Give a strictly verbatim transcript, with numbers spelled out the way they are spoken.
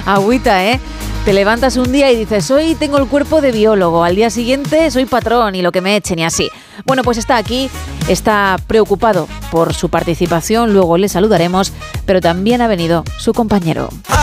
Agüita, ¿eh? Te levantas un día y dices, hoy tengo el cuerpo de biólogo, al día siguiente soy patrón y lo que me echen y así. Bueno, pues está aquí, está preocupado por su participación, luego le saludaremos, pero también ha venido su compañero.